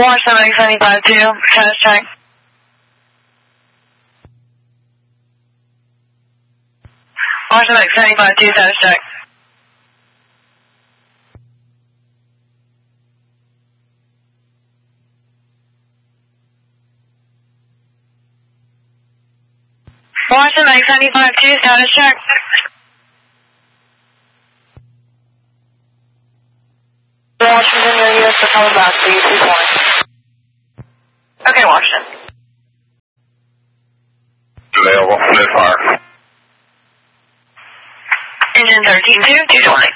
Washington Lake 75-2, status check. Washington Lake 75-2, status check. Washington Lake 75-2, status check. Washington, you're U.S. to call back, please, 2-1. Okay, Washington. Available, no fire. Engine 13-2, 220.